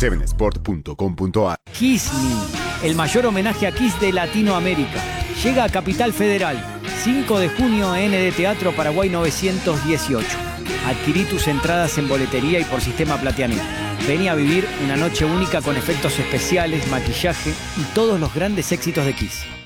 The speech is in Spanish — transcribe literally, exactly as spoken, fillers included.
siete sport punto com punto a r. Kiss Me, el mayor homenaje a Kiss de Latinoamérica. Llega a Capital Federal, cinco de junio en N D Teatro Paraguay novecientos dieciocho. Adquirí tus entradas en boletería y por sistema Plateanet. Vení a vivir una noche única con efectos especiales, maquillaje y todos los grandes éxitos de Kiss.